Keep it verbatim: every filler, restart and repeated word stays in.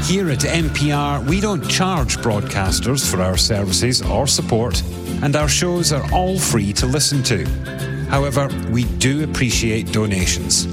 Here at N P R, we don't charge broadcasters for our services or support, and our shows are all free to listen to. However, we do appreciate donations.